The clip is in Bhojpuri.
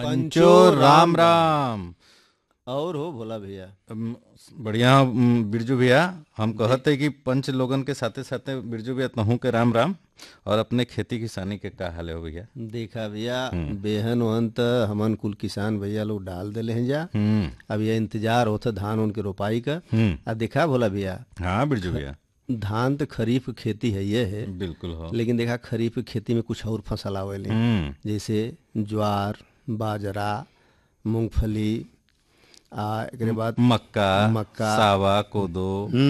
पंचो राम राम। और हो भोला भैया। अम, बढ़िया बिरजू भैया। हम कहते कि पंच लोगन के साथे साथे बिरजू भैया तहू के राम राम। और अपने खेती किसानी के का हाल है हो भैया? देखा भैया, हम्म। बेहन वहन त हमन कुल किसान भैया लोग डाल देले हैं जा। हम्म। अब ये इंतजार होता धान उनके रोपाई का। हम्म। अब देखा भोला भैया, हाँ बिरजू भैया। धान तो खरीफ की खेती है ये है, बिल्कुल हो। लेकिन देखा खरीफ की खेती में कुछ और फसल आवेले, हम्म। जैसे ज्वार, बाजरा, मूंगफली, एकरे बाद मक्का, मक्का। सावा, कोदो।